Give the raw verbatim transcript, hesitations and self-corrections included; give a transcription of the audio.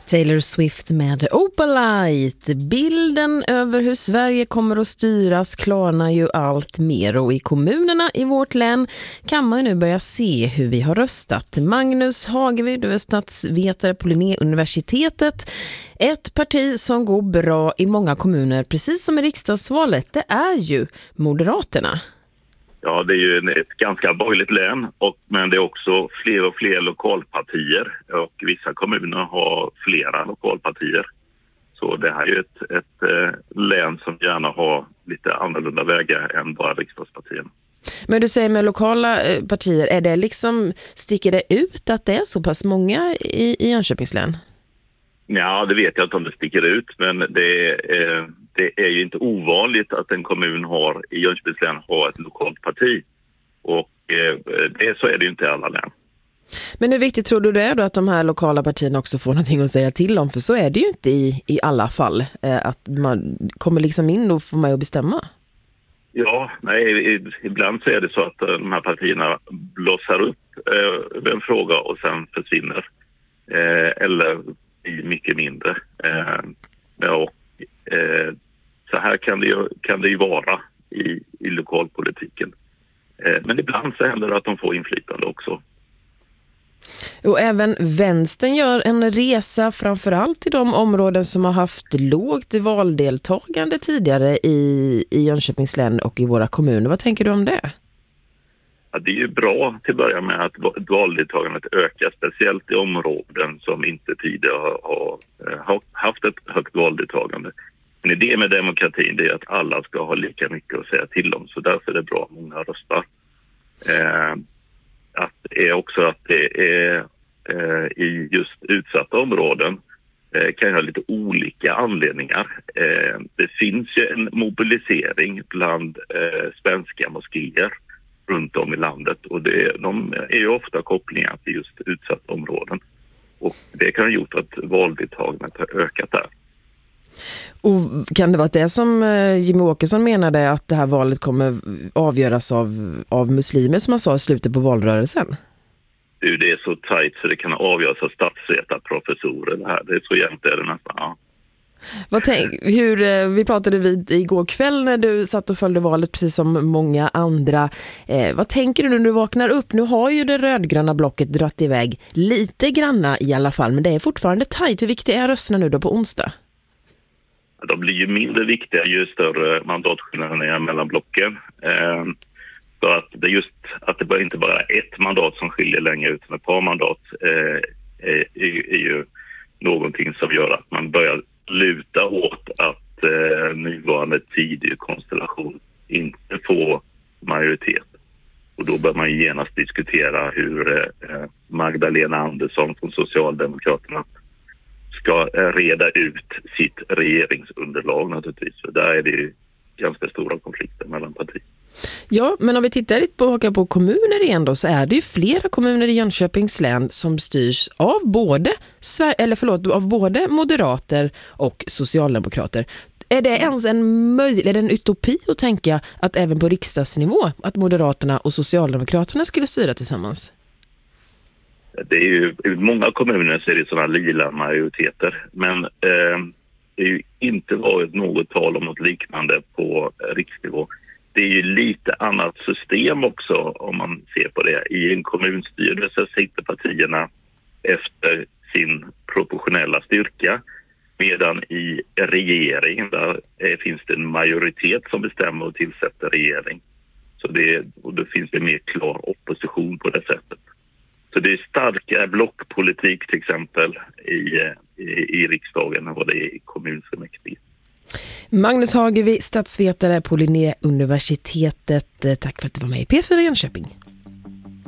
Taylor Swift med Opalite. Bilden över hur Sverige kommer att styras klarnar ju allt mer, och i kommunerna i vårt län kan man ju nu börja se hur vi har röstat. Magnus Hagevik, du är statsvetare på Linnéuniversitetet. Ett parti som går bra i många kommuner, precis som i riksdagsvalet, det är ju Moderaterna. Ja, det är ju ett ganska borgerligt län, och, men det är också fler och fler lokalpartier, och vissa kommuner har flera lokalpartier. Så det här är ju ett, ett eh, län som gärna har lite annorlunda vägar än bara riksdagspartierna. Men du säger med lokala eh, partier, är det liksom, sticker det ut att det är så pass många i, i Jönköpings län? Ja, det vet jag inte om det sticker ut, men det är, eh, det är ju inte ovanligt att en kommun har i Jönköpings län har ett lokalt parti. Och eh, det, så är det ju inte i alla län. Men hur viktigt tror du det är då att de här lokala partierna också får någonting att säga till om? För så är det ju inte i, i alla fall. Eh, att man kommer liksom in och får med att bestämma. Ja, nej, ibland så är det så att de här partierna blossar upp eh, över en fråga och sen försvinner. Eh, eller i mycket mindre. Eh, och, eh, så här kan det ju, kan det ju vara i, i lokalpolitiken. Eh, men ibland så händer det att de får inflytande också. Och även vänstern gör en resa framförallt i de områden som har haft lågt valdeltagande tidigare i, i Jönköpings län och i våra kommuner. Vad tänker du om det? Ja, det är ju bra till att börja med att valdeltagandet ökar, speciellt i områden som inte tidigare har, har haft ett högt valdeltagande. Men idén med demokratin är att alla ska ha lika mycket att säga till om, så därför är det bra att många röstar. Eh, att det är också att det är eh, i just utsatta områden eh, kan ha lite olika anledningar. Eh, det finns ju en mobilisering bland eh, svenska moskéer runt om i landet, och det, de är ju ofta kopplingar till just utsatta områden. Och det kan ha gjort att valdeltagandet har ökat där. Och kan det vara det som Jimmy Åkesson menade, att det här valet kommer avgöras av, av muslimer, som han sa i slutet på valrörelsen? Du, det är så tajt så det kan avgöras av statsvetarprofessorer det här. Det är så jämnt är det nästan, ja. Vad tänk, hur, vi pratade vid igår kväll när du satt och följde valet precis som många andra. Eh, vad tänker du när du vaknar upp? Nu har ju det rödgröna blocket dratt iväg lite granna i alla fall, men det är fortfarande tajt. Hur viktiga är rösterna nu då på onsdag? De blir ju mindre viktiga ju större mandatskillnaderna är mellan blocken. Eh, så att det just att det inte bara är ett mandat som skiljer längre, utan ett par mandat eh, är, är ju någonting som gör att man börjar luta åt att eh, nuvarande tidig konstellation inte får majoritet. Och då bör man genast diskutera hur eh, Magdalena Andersson från Socialdemokraterna ska eh, reda ut sitt regeringsunderlag naturligtvis. För där är det ju ganska stora konflikter mellan partier. Ja, men om vi tittar lite på, på kommuner igen då, så är det ju flera kommuner i Jönköpings län som styrs av både, eller förlåt, av både moderater och socialdemokrater. Är det ens en möjlig, är det en utopi att tänka att även på riksdagsnivå att Moderaterna och Socialdemokraterna skulle styra tillsammans? Det är ju, i många kommuner så är det sådana lila majoriteter, men eh, det är ju inte varit något tal om något liknande på riksnivå. Det är ju lite annat system också om man ser på det. I en kommunstyrelse sitter partierna efter sin proportionella styrka, medan i regeringen där finns det en majoritet som bestämmer och tillsätter regering. Så det, och då finns det mer klar opposition på det sättet. Så det är starkare blockpolitik till exempel i, i, i riksdagen än vad det är i kommunfullmäktige. Magnus Hagevik, statsvetare på Linnéuniversitetet. Tack för att du var med i P fyra Jönköping.